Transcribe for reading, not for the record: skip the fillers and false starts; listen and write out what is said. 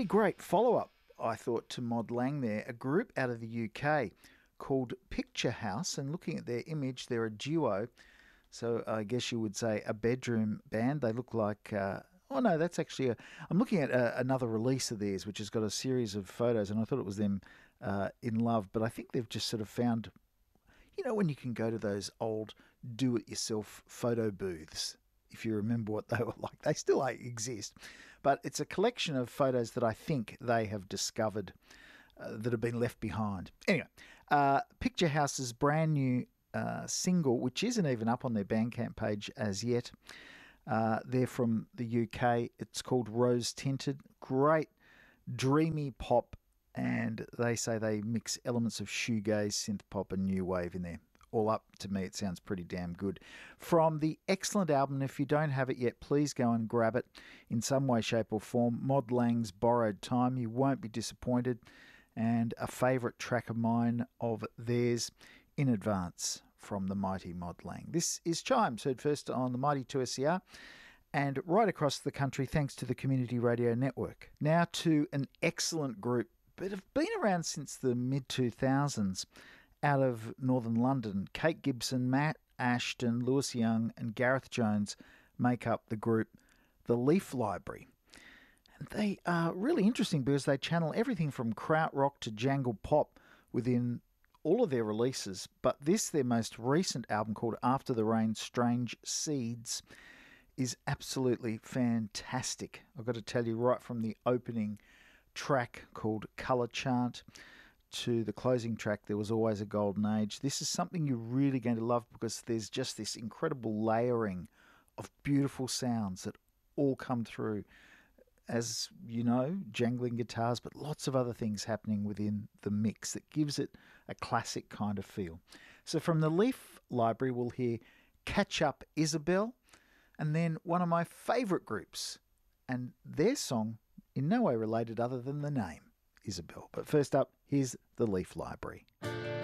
really great follow-up, I thought, to Mod Lang there, a group out of the UK called Picture House, and looking at their image, they're a duo, so I guess you would say a bedroom band. They look like... oh no, that's actually I'm looking at another release of theirs, which has got a series of photos, and I thought it was them in love, but I think they've just sort of found, you know, when you can go to those old do-it-yourself photo booths, if you remember what they were like. They still exist, but it's a collection of photos that I think they have discovered that have been left behind. Anyway, Picture House's brand new single, which isn't even up on their Bandcamp page as yet. They're from the UK. It's called Rose Tinted. Great, dreamy pop, and they say they mix elements of shoegaze, synth pop, and new wave in there. All up, to me, it sounds pretty damn good. From the excellent album, if you don't have it yet, please go and grab it in some way, shape, or form. Mod Lang's Borrowed Time. You won't be disappointed. And a favourite track of mine of theirs, In Advance, from the mighty Mod Lang. This is Chimes, heard first on the mighty 2SER and right across the country thanks to the Community Radio Network. Now to an excellent group, but have been around since the mid-2000s, out of Northern London. Kate Gibson, Matt Ashton, Lewis Young and Gareth Jones make up the group The Leaf Library. And they are really interesting because they channel everything from krautrock to jangle pop within all of their releases, but this, their most recent album called After the Rain, Strange Seeds, is absolutely fantastic. I've got to tell you, right from the opening track called Colour Chant to the closing track, There Was Always a Golden Age, this is something you're really going to love because there's just this incredible layering of beautiful sounds that all come through. As you know, jangling guitars, but lots of other things happening within the mix that gives it a classic kind of feel. So from the Leaf Library, we'll hear Catch Up Isabel, and then one of my favourite groups, and their song in no way related other than the name, Isabel. But first up, here's the Leaf Library.